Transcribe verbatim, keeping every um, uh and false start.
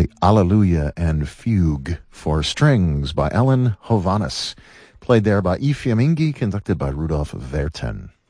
the Alleluia and Fugue for Strings by Ellen Hovhaness, played there by E. Fiammingi, conducted by Rudolf Verten.